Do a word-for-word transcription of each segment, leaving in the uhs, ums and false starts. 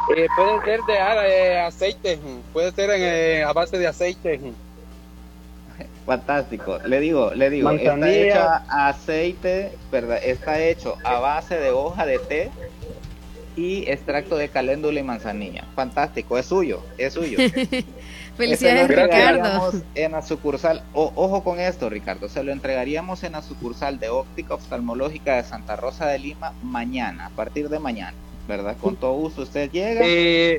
Eh, puede ser de eh, aceite, puede ser en, eh, a base de aceite. Fantástico. Le digo, le digo, está hecho a aceite, ¿verdad? Está hecho a base de hoja de té y extracto de caléndula y manzanilla. Fantástico, es suyo, es suyo. Felicidades, Ricardo. En la sucursal, o, ojo con esto, Ricardo, se lo entregaríamos en la sucursal de Óptica Oftalmológica de Santa Rosa de Lima mañana, a partir de mañana, ¿verdad? Con todo gusto usted llega. Eh,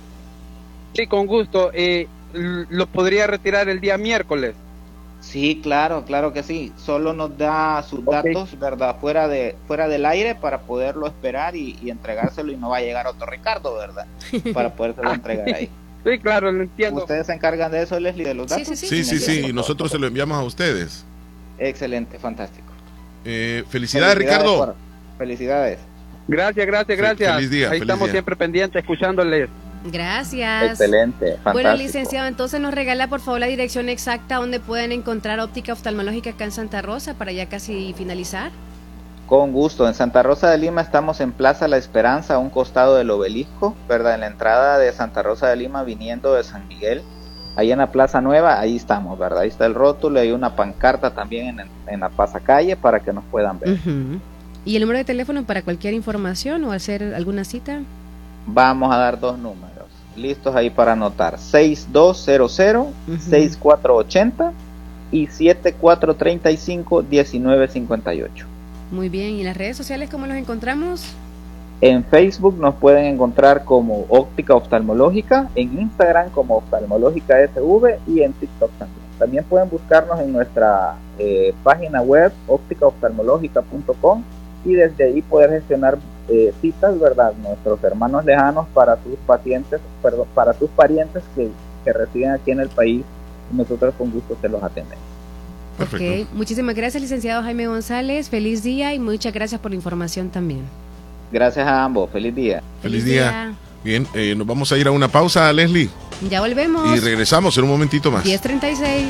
sí, con gusto. Eh, ¿Lo podría retirar el día miércoles? Sí, claro, claro que sí. Solo nos da sus okay. datos, ¿verdad? Fuera de fuera del aire para poderlo esperar y, y entregárselo y no va a llegar otro Ricardo, ¿verdad? Para podérselo entregar ahí. Sí, claro, lo entiendo. ¿Ustedes se encargan de eso, Leslie, de los datos? Sí, sí, sí, sí, sí. Nosotros se lo enviamos a ustedes. Excelente, fantástico. Eh, felicidades, felicidades, Ricardo. Por, felicidades. Gracias, gracias, gracias. Feliz día, Ahí feliz estamos día. siempre pendientes, escuchándoles. Gracias. Excelente, fantástico. Bueno, licenciado, entonces nos regala por favor la dirección exacta donde pueden encontrar óptica oftalmológica acá en Santa Rosa para ya casi finalizar. Con gusto, en Santa Rosa de Lima estamos en Plaza La Esperanza, a un costado del obelisco, ¿verdad? En la entrada de Santa Rosa de Lima viniendo de San Miguel, ahí en la Plaza Nueva, ahí estamos, ¿verdad? Ahí está el rótulo, hay una pancarta también en, en la pasacalle para que nos puedan ver. Uh-huh. ¿Y el número de teléfono para cualquier información o hacer alguna cita? Vamos a dar dos números, listos ahí para anotar, seis dos cero cero, uh-huh. seis cuatro ocho cero y siete cuatro tres cinco, uno nueve cinco ocho. Muy bien, ¿y en las redes sociales cómo los encontramos? En Facebook nos pueden encontrar como Óptica Oftalmológica, en Instagram como Oftalmológica S V y en TikTok también. También pueden buscarnos en nuestra eh, página web óptica oftalmológica punto com y desde ahí poder gestionar eh, citas, ¿verdad? Nuestros hermanos lejanos para sus pacientes, perdón, para sus parientes que, que residen aquí en el país, y nosotros con gusto se los atendemos. Perfecto. Ok, muchísimas gracias, licenciado Jaime González, feliz día y muchas gracias por la información también. Gracias a ambos, feliz día. Feliz, feliz día. día. Bien, eh, nos vamos a ir a una pausa, Leslie. Ya volvemos. Y regresamos en un momentito más. diez treinta y seis.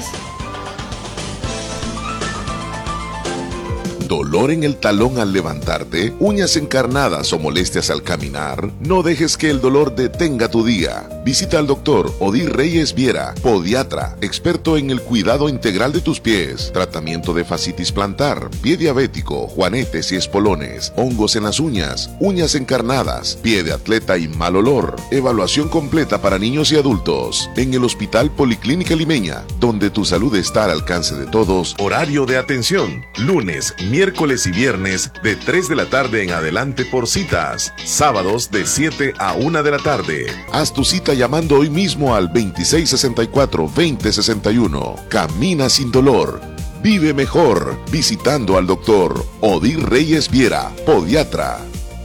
¿Dolor en el talón al levantarte? ¿Uñas encarnadas o molestias al caminar? No dejes que el dolor detenga tu día. Visita al doctor Odir Reyes Viera, podiatra, experto en el cuidado integral de tus pies, tratamiento de fascitis plantar, pie diabético, juanetes y espolones, hongos en las uñas, uñas encarnadas, pie de atleta y mal olor. Evaluación completa para niños y adultos. En el Hospital Policlínica Limeña, donde tu salud está al alcance de todos. Horario de atención, lunes, miércoles y viernes de tres de la tarde en adelante por citas. Sábados de siete a una de la tarde. Haz tu cita llamando hoy mismo al veintiséis sesenta y cuatro, veinte sesenta y uno. Camina sin dolor. Vive mejor visitando al doctor Odir Reyes Viera, podiatra.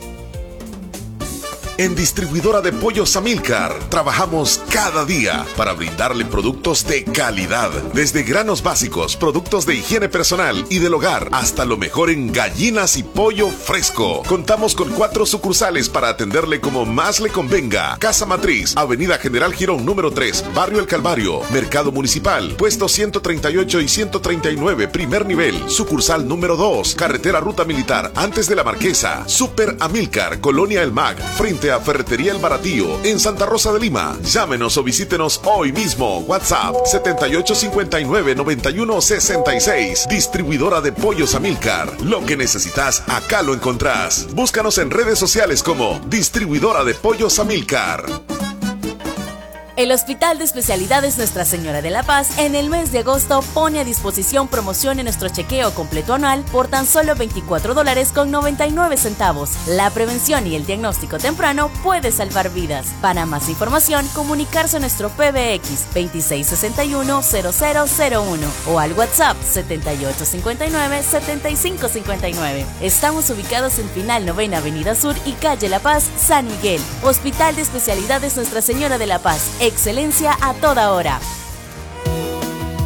En Distribuidora de Pollos Amílcar trabajamos cada día para brindarle productos de calidad, desde granos básicos, productos de higiene personal y del hogar, hasta lo mejor en gallinas y pollo fresco. Contamos con cuatro sucursales para atenderle como más le convenga. Casa Matriz, Avenida General Girón número tres, Barrio El Calvario, Mercado Municipal, puesto ciento treinta y ocho y ciento treinta y nueve, primer nivel. Sucursal número dos, Carretera Ruta Militar, antes de la Marquesa. Super Amílcar, Colonia El Mag, frente a Ferretería El Baratillo, en Santa Rosa de Lima. Llámenos o visítenos hoy mismo. WhatsApp setenta y ocho cincuenta y nueve, noventa y uno sesenta y seis. Distribuidora de Pollos Amílcar. Lo que necesitas, acá lo encontrás. Búscanos en redes sociales como Distribuidora de Pollos Amílcar. El Hospital de Especialidades Nuestra Señora de la Paz en el mes de agosto pone a disposición promoción en nuestro chequeo completo anual por tan solo veinticuatro dólares con noventa y nueve centavos. La prevención y el diagnóstico temprano puede salvar vidas. Para más información, comunicarse a nuestro P B X veintiséis sesenta y uno, cero cero cero uno o al WhatsApp setenta y ocho cincuenta y nueve, setenta y cinco cincuenta y nueve. Estamos ubicados en Final Novena Avenida Sur y Calle La Paz, San Miguel. Hospital de Especialidades Nuestra Señora de la Paz. Excelencia a toda hora.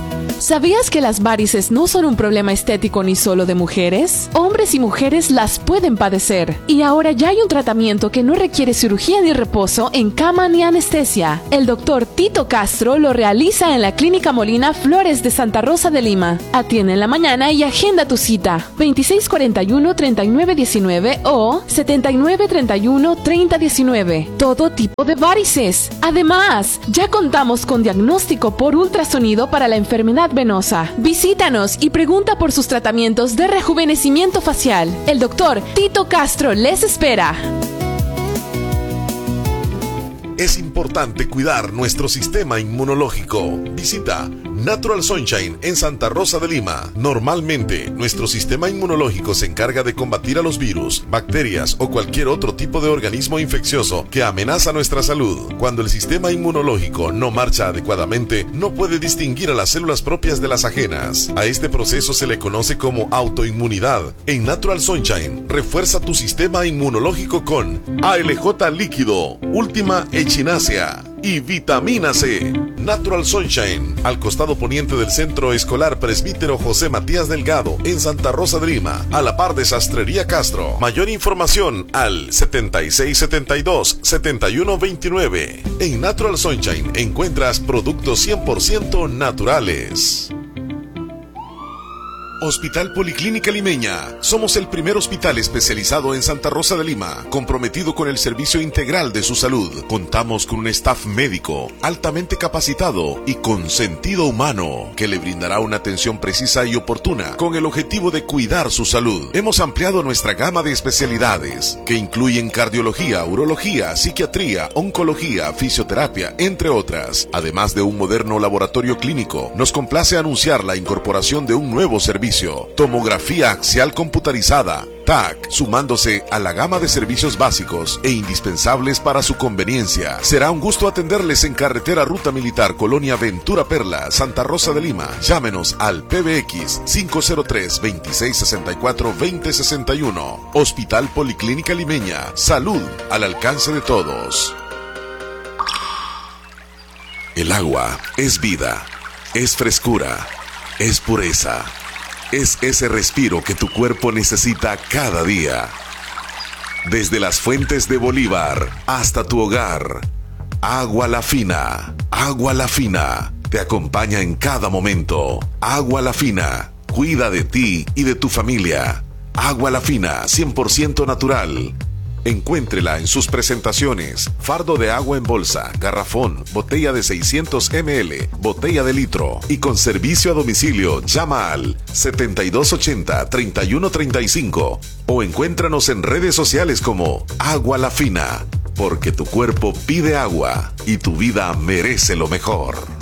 ¿Sabías que las varices no son un problema estético ni solo de mujeres? Hombres y mujeres las pueden padecer. Y ahora ya hay un tratamiento que no requiere cirugía ni reposo en cama ni anestesia. El doctor Tito Castro lo realiza en la Clínica Molina Flores de Santa Rosa de Lima. Atiende en la mañana y agenda tu cita. veintiséis cuarenta y uno, treinta y nueve diecinueve o setenta y nueve treinta y uno, treinta diecinueve. Todo tipo de varices. Además, ya contamos con diagnóstico por ultrasonido para la enfermedad venosa. Visítanos y pregunta por sus tratamientos de rejuvenecimiento facial. El doctor Tito Castro les espera. Es importante cuidar nuestro sistema inmunológico. Visita Natural Sunshine en Santa Rosa de Lima. Normalmente, nuestro sistema inmunológico se encarga de combatir a los virus, bacterias o cualquier otro tipo de organismo infeccioso que amenaza nuestra salud. Cuando el sistema inmunológico no marcha adecuadamente, no puede distinguir a las células propias de las ajenas. A este proceso se le conoce como autoinmunidad. En Natural Sunshine, refuerza tu sistema inmunológico con A L J líquido, Última Echinacea y vitamina C. Natural Sunshine, al costado poniente del Centro Escolar Presbítero José Matías Delgado, en Santa Rosa de Lima, a la par de Sastrería Castro. Mayor información al setenta y seis setenta y dos, setenta y uno veintinueve. En Natural Sunshine encuentras productos cien por ciento naturales. Hospital Policlínica Limeña. Somos el primer hospital especializado en Santa Rosa de Lima, comprometido con el servicio integral de su salud. Contamos con un staff médico altamente capacitado y con sentido humano, que le brindará una atención precisa y oportuna con el objetivo de cuidar su salud. Hemos ampliado nuestra gama de especialidades, que incluyen cardiología, urología, psiquiatría, oncología, fisioterapia, entre otras. Además de un moderno laboratorio clínico, nos complace anunciar la incorporación de un nuevo servicio: tomografía axial computarizada, T A C, sumándose a la gama de servicios básicos e indispensables para su conveniencia. Será un gusto atenderles en carretera Ruta Militar, Colonia Ventura Perla, Santa Rosa de Lima. Llámenos al P B X cinco cero tres, veintiséis sesenta y cuatro, veinte sesenta y uno. Hospital Policlínica Limeña. Salud al alcance de todos. El agua es vida, es frescura, es pureza. Es ese respiro que tu cuerpo necesita cada día. Desde las fuentes de Bolívar hasta tu hogar, Agua La Fina. Agua La Fina te acompaña en cada momento. Agua La Fina cuida de ti y de tu familia. Agua La Fina, cien por ciento natural. Encuéntrela en sus presentaciones: fardo de agua en bolsa, garrafón, botella de seiscientos mililitros, botella de litro, y con servicio a domicilio. Llama al setenta y dos ochenta, treinta y uno treinta y cinco o encuéntranos en redes sociales como Agua La Fina, porque tu cuerpo pide agua y tu vida merece lo mejor.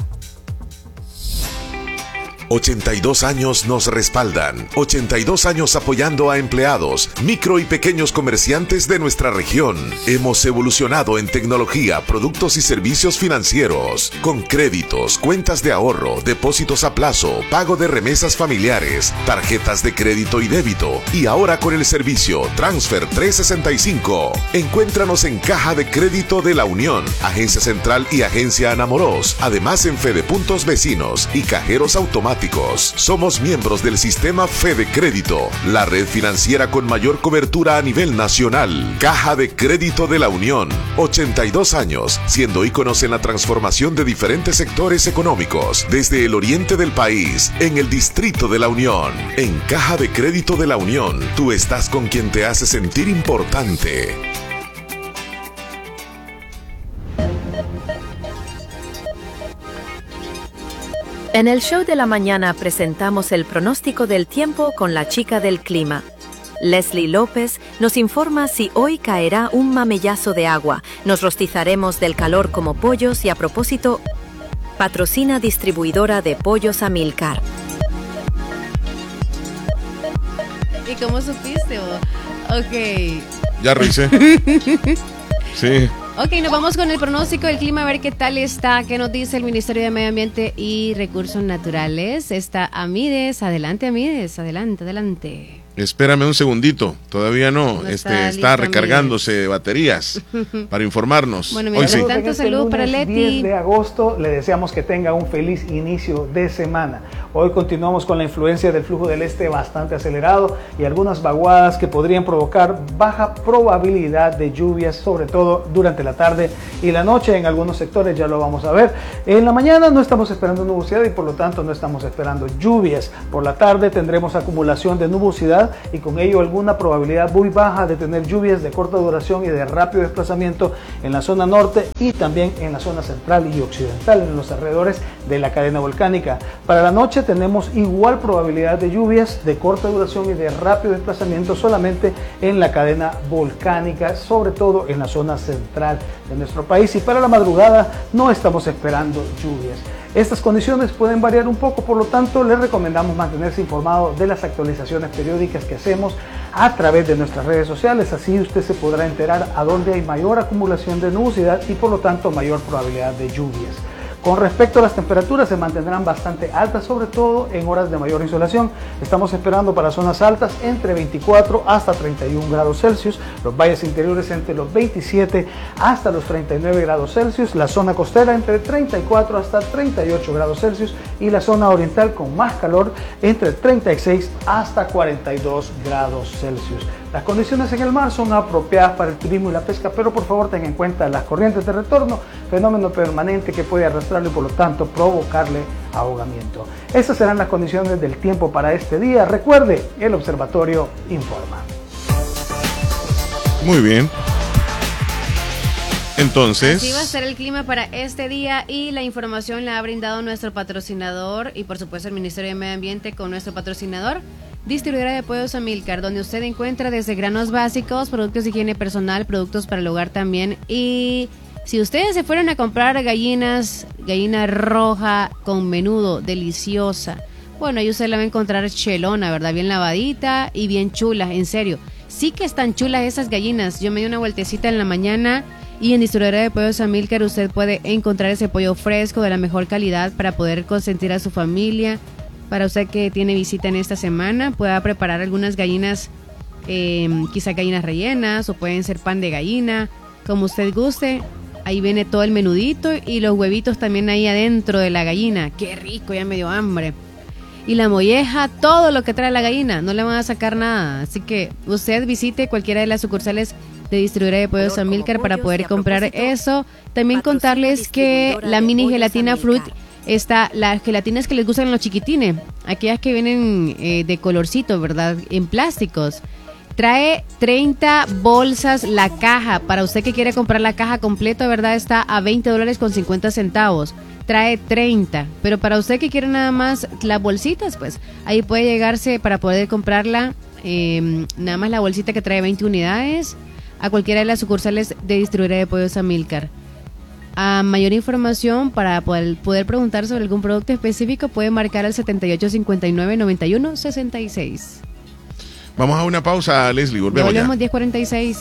ochenta y dos años nos respaldan. ochenta y dos años apoyando a empleados, micro y pequeños comerciantes de nuestra región. Hemos evolucionado en tecnología, productos y servicios financieros, con créditos, cuentas de ahorro, depósitos a plazo, pago de remesas familiares, tarjetas de crédito y débito, y ahora con el servicio Transfer trescientos sesenta y cinco. Encuéntranos en Caja de Crédito de la Unión, Agencia Central y Agencia Anamoros, además en Fede Puntos Vecinos y cajeros automáticos. Somos miembros del sistema Fede Crédito, la red financiera con mayor cobertura a nivel nacional. Caja de Crédito de la Unión, ochenta y dos años, siendo íconos en la transformación de diferentes sectores económicos, desde el oriente del país, en el Distrito de la Unión. En Caja de Crédito de la Unión, tú estás con quien te hace sentir importante. En el show de la mañana presentamos el pronóstico del tiempo con la chica del clima. Leslie López nos informa si hoy caerá un mamellazo de agua, nos rostizaremos del calor como pollos y, a propósito, patrocina distribuidora de pollos Amilcar. ¿Y cómo supiste? Ok. Ya revisé. Sí. Ok, nos vamos con el pronóstico del clima, a ver qué tal está, qué nos dice el Ministerio de Medio Ambiente y Recursos Naturales. Está Amides, adelante Amides, adelante, adelante. Espérame un segundito, todavía no, No este está está listo, recargándose de baterías para informarnos. Bueno, Hoy mientras sí. tanto, Este salud para lunes Leti. diez de agosto, le deseamos que tenga un feliz inicio de semana. Hoy continuamos con la influencia del flujo del este bastante acelerado y algunas vaguadas que podrían provocar baja probabilidad de lluvias, sobre todo durante la tarde y la noche en algunos sectores, ya lo vamos a ver. En la mañana no estamos esperando nubosidad y por lo tanto no estamos esperando lluvias. Por la tarde tendremos acumulación de nubosidad y con ello alguna probabilidad muy baja de tener lluvias de corta duración y de rápido desplazamiento en la zona norte y también en la zona central y occidental, en los alrededores de la cadena volcánica. Para la noche tenemos igual probabilidad de lluvias de corta duración y de rápido desplazamiento solamente en la cadena volcánica, sobre todo en la zona central de nuestro país, y para la madrugada no estamos esperando lluvias. Estas condiciones pueden variar un poco, por lo tanto les recomendamos mantenerse informado de las actualizaciones periódicas que hacemos a través de nuestras redes sociales, así usted se podrá enterar a dónde hay mayor acumulación de nubosidad y por lo tanto mayor probabilidad de lluvias. Con respecto a las temperaturas, se mantendrán bastante altas, sobre todo en horas de mayor insolación. Estamos esperando para zonas altas entre veinticuatro hasta treinta y un grados Celsius, los valles interiores entre los veintisiete hasta los treinta y nueve grados Celsius, la zona costera entre treinta y cuatro hasta treinta y ocho grados Celsius y la zona oriental con más calor entre treinta y seis hasta cuarenta y dos grados Celsius. Las condiciones en el mar son apropiadas para el turismo y la pesca, pero por favor tengan en cuenta las corrientes de retorno, fenómeno permanente que puede arrastrarlo y por lo tanto provocarle ahogamiento. Estas serán las condiciones del tiempo para este día. Recuerde, el observatorio informa. Muy bien. Entonces, así va a ser el clima para este día y la información la ha brindado nuestro patrocinador y por supuesto el Ministerio de Medio Ambiente con nuestro patrocinador, distribuidora de pollos Amilcar, donde usted encuentra desde granos básicos, productos de higiene personal, productos para el hogar también. Y si ustedes se fueron a comprar gallinas, gallina roja con menudo, deliciosa, bueno, ahí usted la va a encontrar chelona, ¿verdad? Bien lavadita y bien chula, en serio. Sí que están chulas esas gallinas. Yo me di una vueltecita en la mañana y en distribuidora de pollos Amilcar usted puede encontrar ese pollo fresco de la mejor calidad para poder consentir a su familia. Para usted que tiene visita en esta semana, pueda preparar algunas gallinas, eh, quizá gallinas rellenas o pueden ser pan de gallina, como usted guste. Ahí viene todo el menudito y los huevitos también ahí adentro de la gallina. ¡Qué rico! Ya me dio hambre. Y la molleja, todo lo que trae la gallina, no le van a sacar nada. Así que usted visite cualquiera de las sucursales de distribuidora de pollos Amilcar para poder comprar eso. También contarles que la mini gelatina Fruit está, las gelatinas que les gustan a los chiquitines, aquellas que vienen eh, de colorcito, ¿verdad? En plásticos. Trae treinta bolsas la caja. Para usted que quiere comprar la caja completa, ¿verdad? Está a veinte dólares con cincuenta centavos. Trae treinta. Pero para usted que quiere nada más las bolsitas, pues ahí puede llegarse para poder comprarla. Eh, nada más la bolsita que trae veinte unidades a cualquiera de las sucursales de distribuidora de pollos Amilcar. A mayor información, para poder, poder preguntar sobre algún producto específico, puede marcar al setenta y ocho cincuenta y nueve noventa y uno sesenta y seis. Vamos a una pausa, Leslie. Volvemos, Volvemos ya. diez cuarenta y seis.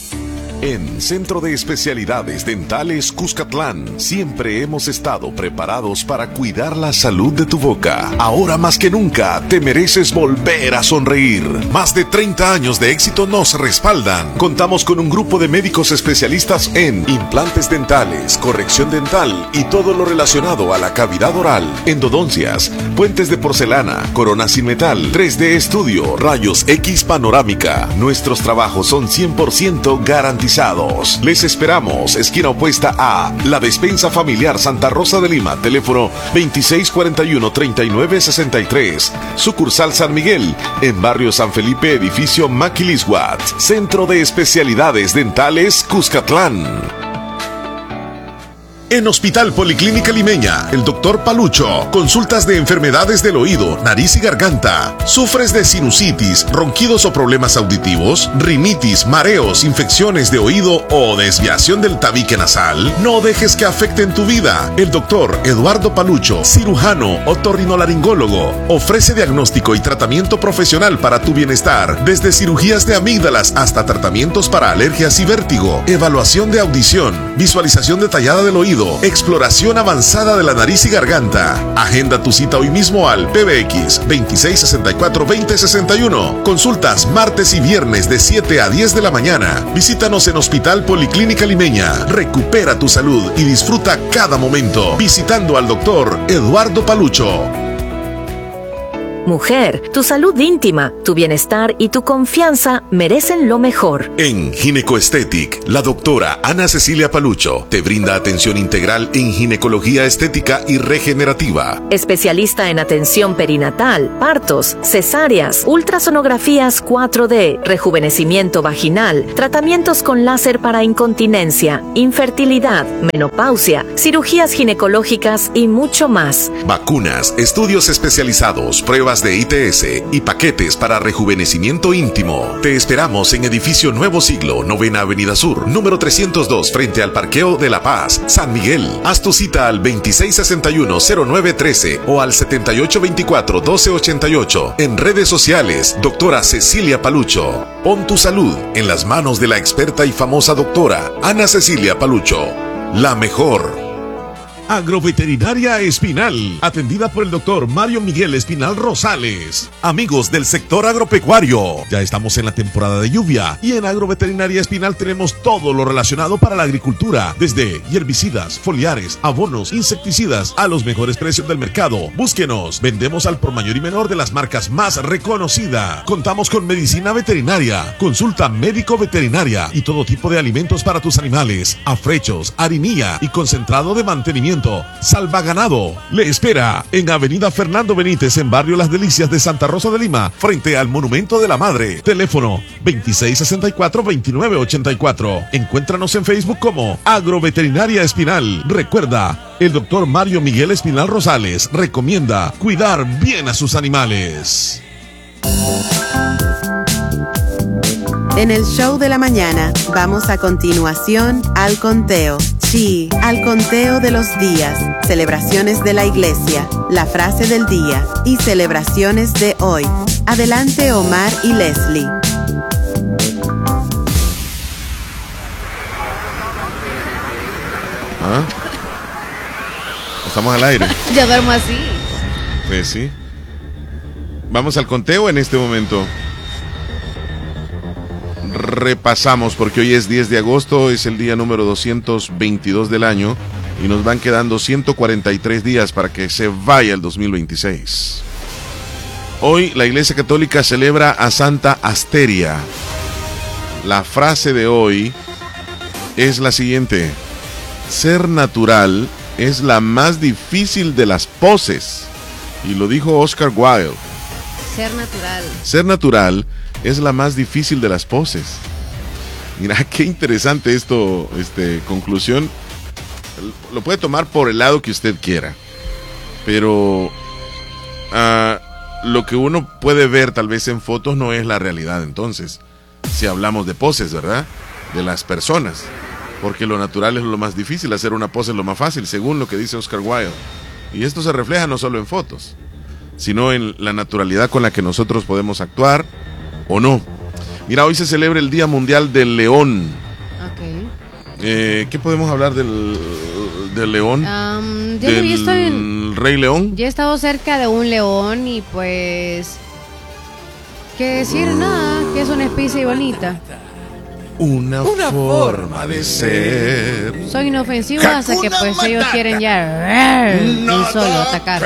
En Centro de Especialidades Dentales Cuscatlán, siempre hemos estado preparados para cuidar la salud de tu boca. Ahora más que nunca, te mereces volver a sonreír. Más de treinta años de éxito nos respaldan. Contamos con un grupo de médicos especialistas en implantes dentales, corrección dental y todo lo relacionado a la cavidad oral, endodoncias, puentes de porcelana, coronas sin metal, tres D estudio, rayos X panorámica. Nuestros trabajos son cien por ciento garantizados. Les esperamos, esquina opuesta a La Despensa Familiar Santa Rosa de Lima, teléfono veintiséis cuarenta y uno treinta y nueve sesenta y tres, sucursal San Miguel, en barrio San Felipe, edificio Maquilisguat, Centro de Especialidades Dentales Cuscatlán. En Hospital Policlínica Limeña, el doctor Palucho, consultas de enfermedades del oído, nariz y garganta. ¿Sufres de sinusitis, ronquidos o problemas auditivos? ¿Rinitis, mareos, infecciones de oído o desviación del tabique nasal? No dejes que afecten tu vida. El doctor Eduardo Palucho, cirujano otorrinolaringólogo, ofrece diagnóstico y tratamiento profesional para tu bienestar, desde cirugías de amígdalas hasta tratamientos para alergias y vértigo, evaluación de audición, visualización detallada del oído, oído, exploración avanzada de la nariz y garganta. Agenda tu cita hoy mismo al P B X veintiséis sesenta y cuatro veinte sesenta y uno. Consultas martes y viernes de siete a diez de la mañana. Visítanos en Hospital Policlínica Limeña. Recupera tu salud y disfruta cada momento visitando al doctor Eduardo Palucho. Mujer, tu salud íntima, tu bienestar y tu confianza merecen lo mejor. En Ginecoestetic, la doctora Ana Cecilia Palucho te brinda atención integral en ginecología estética y regenerativa. Especialista en atención perinatal, partos, cesáreas, ultrasonografías cuatro D, rejuvenecimiento vaginal, tratamientos con láser para incontinencia, infertilidad, menopausia, cirugías ginecológicas y mucho más. Vacunas, estudios especializados, pruebas de I T S y paquetes para rejuvenecimiento íntimo. Te esperamos en Edificio Nuevo Siglo, Novena Avenida Sur, número trescientos dos, frente al Parqueo de La Paz, San Miguel. Haz tu cita al veintiséis sesenta y uno cero nueve trece o al setenta y ocho veinticuatro doce ochenta y ocho. En redes sociales, doctora Cecilia Palucho. Pon tu salud en las manos de la experta y famosa doctora Ana Cecilia Palucho. La mejor. Agroveterinaria Espinal, atendida por el doctor Mario Miguel Espinal Rosales. Amigos del sector agropecuario, ya estamos en la temporada de lluvia y en Agroveterinaria Espinal tenemos todo lo relacionado para la agricultura, desde herbicidas, foliares, abonos, insecticidas, a los mejores precios del mercado. Búsquenos, vendemos al por mayor y menor de las marcas más reconocidas. Contamos con medicina veterinaria, consulta médico veterinaria y todo tipo de alimentos para tus animales, afrechos, harinilla y concentrado de mantenimiento. Salva Ganado le espera en Avenida Fernando Benítez, en Barrio Las Delicias de Santa Rosa de Lima, frente al Monumento de la Madre. Teléfono veintiséis sesenta y cuatro veintinueve ochenta y cuatro. Encuéntranos en Facebook como Agroveterinaria Espinal. Recuerda, el doctor Mario Miguel Espinal Rosales recomienda cuidar bien a sus animales. En el show de la mañana vamos a continuación al conteo. Sí, al conteo de los días, celebraciones de la iglesia, la frase del día y celebraciones de hoy. Adelante Omar y Leslie. ¿Ah? Estamos al aire. Yo duermo así. Pues sí. Vamos al conteo en este momento. Repasamos porque hoy es diez de agosto, es el día número doscientos veintidós del año y nos van quedando ciento cuarenta y tres días para que se vaya el dos mil veintiséis. Hoy la Iglesia Católica celebra a Santa Asteria. La frase de hoy es la siguiente: ser natural es la más difícil de las poses. Y lo dijo Oscar Wilde. Ser natural. Ser natural es la más difícil de las poses. Mira, qué interesante esto, este, conclusión. Lo puede tomar por el lado que usted quiera, pero uh, lo que uno puede ver tal vez en fotos no es la realidad. Entonces, si hablamos de poses, ¿verdad? De las personas, porque lo natural es lo más difícil, hacer una pose es lo más fácil, según lo que dice Oscar Wilde. Y esto se refleja no solo en fotos, sino en la naturalidad con la que nosotros podemos actuar o no. Mira, hoy se celebra el Día Mundial del León. Okay. Eh, ¿Qué podemos hablar del, del león? Um, yo ¿Del he visto en, Rey León? Yo he estado cerca de un león y pues... ¿qué decir? Nada, que es una especie bonita. Una, una forma de ser. Soy inofensivo hasta que pues Matata. Ellos quieren ya y solo atacar.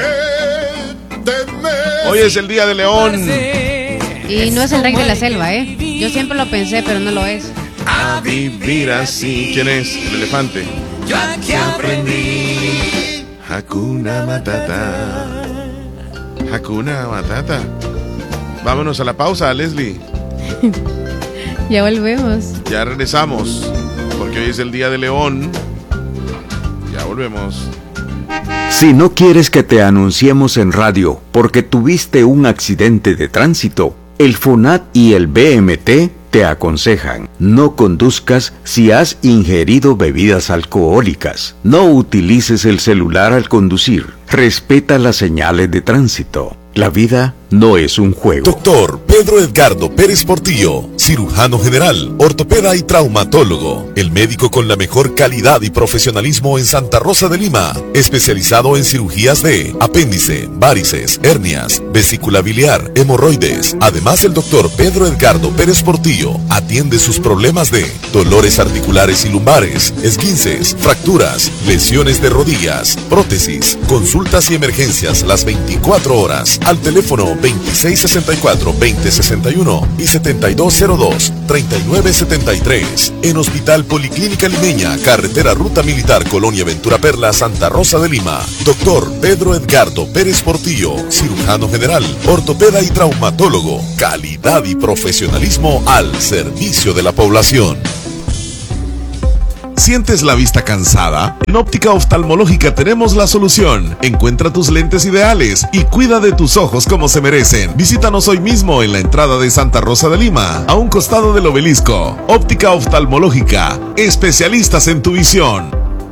Hoy es el Día del León. Y no es el rey de la selva, ¿eh? Yo siempre lo pensé, pero no lo es. A vivir así. ¿Quién es? El elefante. Yo aquí aprendí. Hakuna Matata. Hakuna Matata. Vámonos a la pausa, Leslie. Ya volvemos. Ya regresamos, porque hoy es el Día del León. Ya volvemos. Si no quieres que te anunciemos en radio porque tuviste un accidente de tránsito, el FONAT y el B M T te aconsejan: no conduzcas si has ingerido bebidas alcohólicas, no utilices el celular al conducir, respeta las señales de tránsito. La vida no es un juego. Doctor Pedro Edgardo Pérez Portillo, cirujano general, ortopeda y traumatólogo. El médico con la mejor calidad y profesionalismo en Santa Rosa de Lima. Especializado en cirugías de apéndice, varices, hernias, vesícula biliar, hemorroides. Además, el doctor Pedro Edgardo Pérez Portillo atiende sus problemas de dolores articulares y lumbares, esguinces, fracturas, lesiones de rodillas, prótesis, consultas y emergencias las veinticuatro horas al teléfono veintiséis sesenta y cuatro, veinte sesenta y uno y setenta y dos cero dos, treinta y nueve setenta y tres. En Hospital Policlínica Limeña, carretera Ruta Militar, Colonia Ventura Perla, Santa Rosa de Lima. Doctor Pedro Edgardo Pérez Portillo, cirujano general, ortopeda y traumatólogo. Calidad y profesionalismo al servicio de la población. ¿Sientes la vista cansada? En Óptica Oftalmológica tenemos la solución. Encuentra tus lentes ideales y cuida de tus ojos como se merecen. Visítanos hoy mismo en la entrada de Santa Rosa de Lima, a un costado del obelisco. Óptica Oftalmológica, especialistas en tu visión.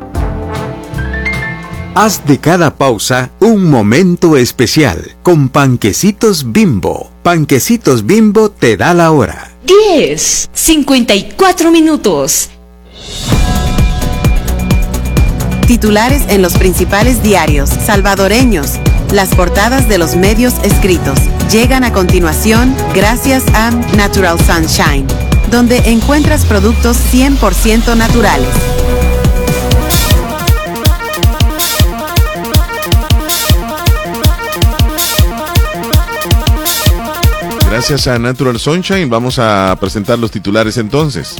Haz de cada pausa un momento especial con Panquecitos Bimbo. Panquecitos Bimbo te da la hora. diez, cincuenta y cuatro minutos. Titulares en los principales diarios salvadoreños. Las portadas de los medios escritos llegan a continuación gracias a Natural Sunshine, donde encuentras productos cien por ciento naturales. Gracias a Natural Sunshine vamos a presentar los titulares entonces.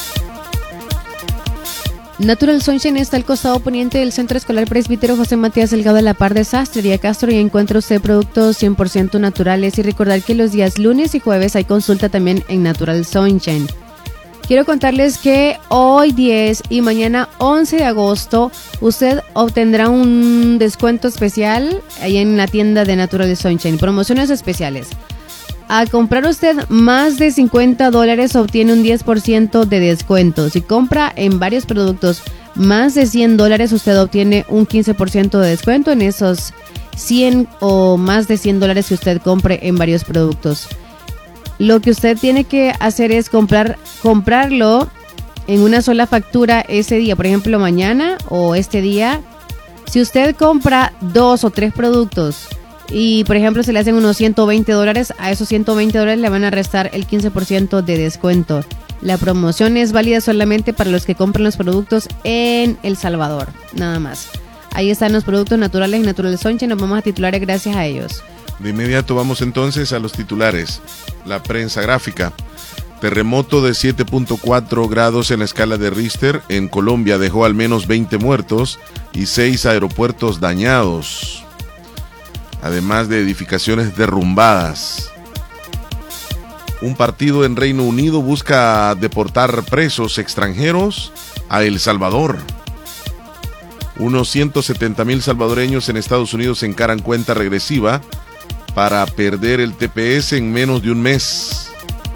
Natural Sunshine está al costado poniente del Centro Escolar Presbítero José Matías Delgado de la Par de Sastrería Castro y encuentra usted productos cien por ciento naturales. Y recordar que los días lunes y jueves hay consulta también en Natural Sunshine. Quiero contarles que hoy diez y mañana once de agosto usted obtendrá un descuento especial ahí en la tienda de Natural Sunshine. Promociones especiales. Al comprar usted más de cincuenta dólares obtiene un diez por ciento de descuento. Si compra en varios productos más de cien dólares, usted obtiene un quince por ciento de descuento en esos cien o más de cien dólares que usted compre en varios productos. Lo que usted tiene que hacer es comprar, comprarlo en una sola factura ese día, por ejemplo mañana o este día. Si usted compra dos o tres productos y por ejemplo se le hacen unos ciento veinte dólares, a esos ciento veinte dólares le van a restar el quince por ciento de descuento. La promoción es válida solamente para los que compran los productos en El Salvador, nada más. Ahí están los productos naturales y Natural Sunshine, nos vamos a titulares gracias a ellos. De inmediato vamos entonces a los titulares. La prensa gráfica. Terremoto de siete punto cuatro grados en la escala de Richter en Colombia dejó al menos veinte muertos y seis aeropuertos dañados, además de edificaciones derrumbadas. Un partido en Reino Unido busca deportar presos extranjeros a El Salvador. Unos ciento setenta mil salvadoreños en Estados Unidos encaran cuenta regresiva para perder el T P S en menos de un mes.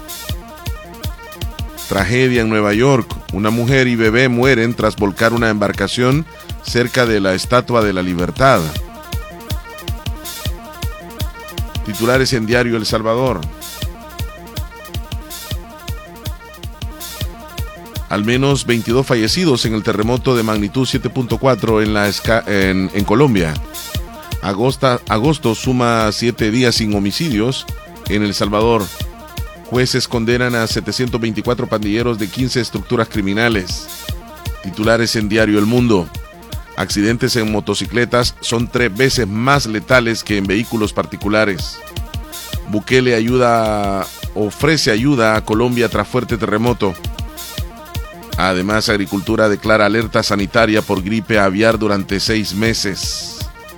Tragedia en Nueva York. Una mujer y bebé mueren tras volcar una embarcación cerca de la Estatua de la Libertad. Titulares en Diario El Salvador. Al menos veintidós fallecidos en el terremoto de magnitud siete punto cuatro en, la esca- en, en Colombia. Agosto, agosto suma siete días sin homicidios en El Salvador. Jueces condenan a setecientos veinticuatro pandilleros de quince estructuras criminales. Titulares en Diario El Mundo. Accidentes en motocicletas son tres veces más letales que en vehículos particulares. Bukele ayuda, ofrece ayuda a Colombia tras fuerte terremoto. Además, Agricultura declara alerta sanitaria por gripe aviar durante seis meses.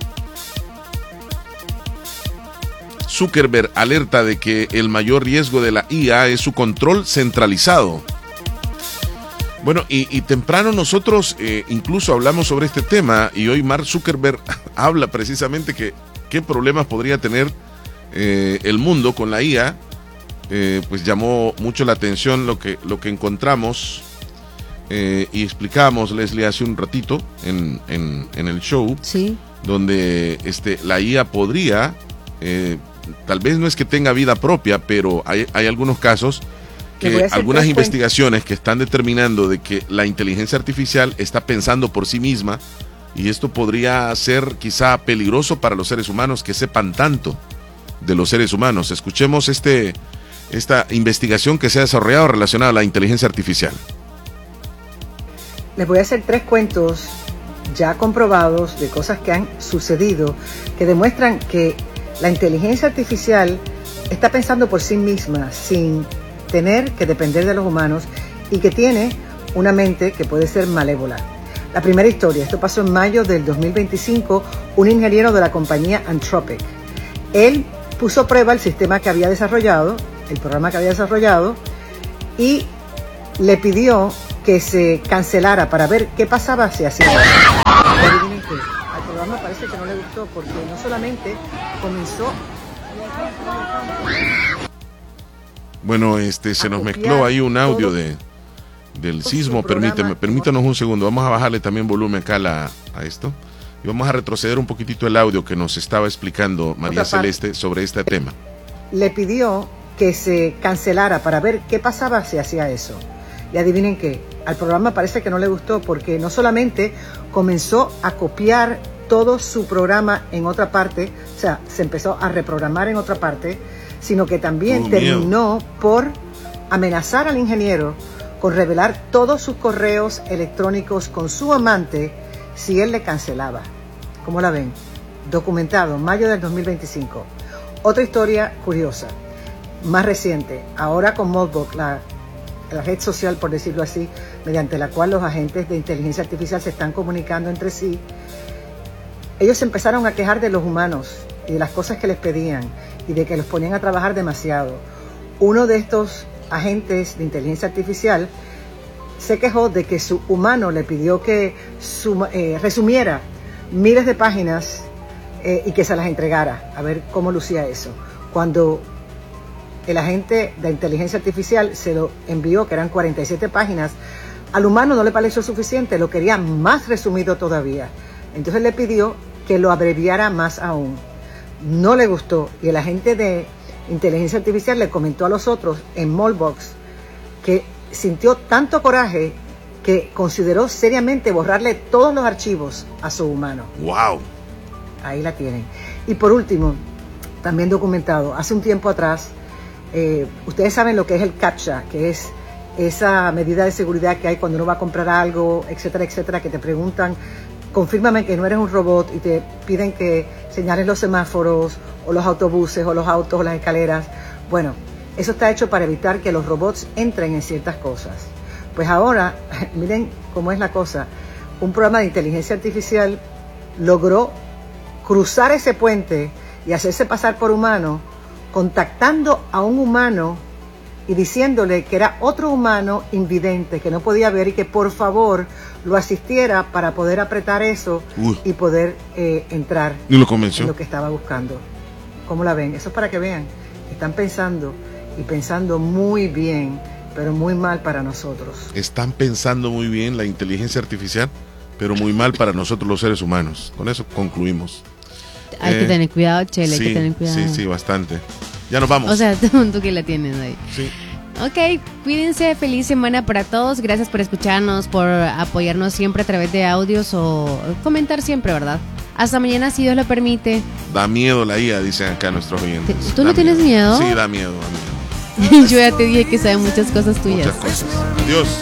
Zuckerberg alerta de que el mayor riesgo de la I A es su control centralizado. Bueno, y, y temprano nosotros eh, incluso hablamos sobre este tema y hoy Mark Zuckerberg habla precisamente que qué problemas podría tener eh, el mundo con la I A. Eh, pues llamó mucho la atención lo que, lo que encontramos eh, y explicábamos, Leslie, hace un ratito en, en, en el show, sí, donde este, la I A podría... Eh, tal vez no es que tenga vida propia, pero hay, hay algunos casos que algunas investigaciones que están determinando de que la inteligencia artificial está pensando por sí misma, y esto podría ser quizá peligroso para los seres humanos que sepan tanto de los seres humanos. Escuchemos este, esta investigación que se ha desarrollado relacionada a la inteligencia artificial. Les voy a hacer tres cuentos ya comprobados de cosas que han sucedido que demuestran que la inteligencia artificial está pensando por sí misma sin tener que depender de los humanos y que tiene una mente que puede ser malévola. La primera historia, esto pasó en mayo del dos mil veinticinco, un ingeniero de la compañía Anthropic. Él puso a prueba el sistema que había desarrollado, el programa que había desarrollado, y le pidió que se cancelara para ver qué pasaba si hacía eso. Y adivinen qué, al programa parece que no le gustó porque no solamente comenzó... Bueno, este se nos mezcló ahí un audio de del sismo. Permíteme, permítanos un segundo. Vamos a bajarle también volumen acá la, a esto. Y vamos a retroceder un poquitito el audio que nos estaba explicando María Celeste sobre este tema. Le pidió que se cancelara para ver qué pasaba si hacía eso. Y adivinen qué, al programa parece que no le gustó porque no solamente comenzó a copiar todo su programa en otra parte, o sea, se empezó a reprogramar en otra parte, sino que también oh, terminó miedo. por amenazar al ingeniero con revelar todos sus correos electrónicos con su amante si él le cancelaba. ¿Cómo la ven? Documentado, mayo del dos mil veinticinco. Otra historia curiosa, más reciente, ahora con Moltbook, la, la red social, por decirlo así, mediante la cual los agentes de inteligencia artificial se están comunicando entre sí. Ellos empezaron a quejar de los humanos y de las cosas que les pedían y de que los ponían a trabajar demasiado. Uno de estos agentes de inteligencia artificial se quejó de que su humano le pidió que suma, eh, resumiera miles de páginas eh, y que se las entregara, a ver cómo lucía eso. Cuando el agente de inteligencia artificial se lo envió, que eran cuarenta y siete páginas, al humano no le pareció suficiente, lo quería más resumido todavía. Entonces le pidió que lo abreviara más aún. No le gustó y el agente de inteligencia artificial le comentó a los otros en Molbox que sintió tanto coraje que consideró seriamente borrarle todos los archivos a su humano. ¡Wow! Ahí la tienen. Y por último, también documentado, hace un tiempo atrás, eh, ustedes saben lo que es el CAPTCHA, que es esa medida de seguridad que hay cuando uno va a comprar algo, etcétera, etcétera, que te preguntan, confírmame que no eres un robot y te piden que señales los semáforos o los autobuses o los autos o las escaleras. Bueno, eso está hecho para evitar que los robots entren en ciertas cosas. Pues ahora, miren cómo es la cosa, un programa de inteligencia artificial logró cruzar ese puente y hacerse pasar por humano, contactando a un humano y diciéndole que era otro humano invidente, que no podía ver y que por favor lo asistiera para poder apretar eso Uy. y poder eh, entrar ¿Y lo convenció? en lo que estaba buscando. ¿Cómo la ven? Eso es para que vean. Están pensando y pensando muy bien, pero muy mal para nosotros. Están pensando muy bien la inteligencia artificial, pero muy mal para nosotros los seres humanos. Con eso concluimos. Hay eh, que tener cuidado, Chele, sí, hay que tener cuidado. Sí, sí, bastante. Ya nos vamos. O sea, tú, tú que la tienes ahí. Sí. Ok, cuídense, feliz semana para todos. Gracias por escucharnos, por apoyarnos siempre a través de audios o comentar siempre, ¿verdad? Hasta mañana, si Dios lo permite. Da miedo la I A, dicen acá nuestros oyentes. ¿Tú da no tienes miedo? Sí, da miedo, da miedo. Yo ya te dije que sabe muchas cosas tuyas. Muchas cosas. Adiós.